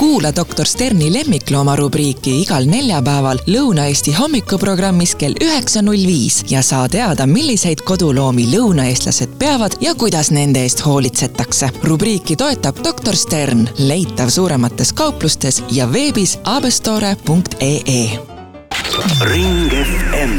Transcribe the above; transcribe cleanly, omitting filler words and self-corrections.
Kuula Dr. Sterni lemmiklooma rubriiki igal neljapäeval Lõuna-Eesti hommikuprogrammis kell 9.05 ja saa teada, milliseid koduloomi lõunaeestlased peavad ja kuidas nende eest hoolitsetakse. Rubriiki toetab Dr. Stern, leitav suuremates kauplustes ja veebis abestore.ee. Ring FM.